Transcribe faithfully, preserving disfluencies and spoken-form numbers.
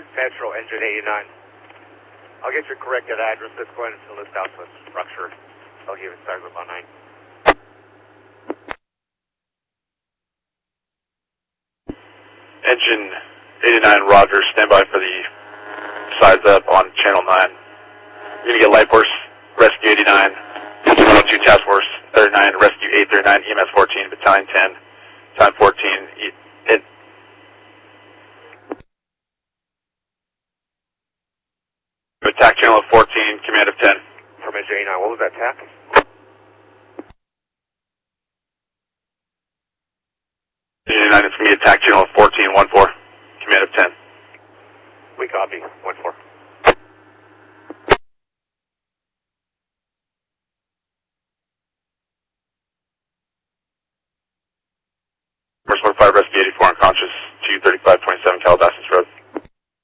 Central, engine eighty-nine. I'll get your corrected address. Let's go ahead and fill this out so it's structured. I'll give it starts about nine. Engine eighty-nine, Roger. Stand by for the size up on channel nine. You're going to get Light Force, Rescue eighty-nine, one oh two Task Force thirty-nine, Rescue eight thirty-nine, E M S fourteen, Battalion ten, Time fourteen. It, attack channel fourteen, command of ten. From engine eighty-nine, what was that attack? eighty-nine, it's going to be attack channel fourteen, one four, command of ten. We copy, one four. First one five, Rescue eighty-four unconscious, two thirty-five twenty-seven Calabasas.